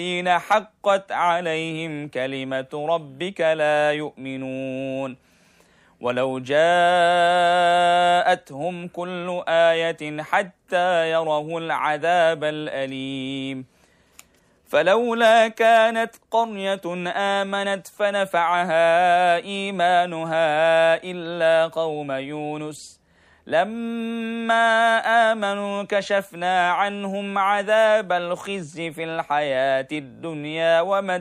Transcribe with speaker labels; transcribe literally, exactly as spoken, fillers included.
Speaker 1: الذين حقت عليهم كلمة ربك لا يؤمنون ولو جاءتهم كل آية حتى يروا العذاب الأليم فلولا كانت قرية آمنت فنفعها إيمانها إلا قوم يونس لما آمنوا كشفنا عنهم عذاب الخزي في الحياة الدنيا ومت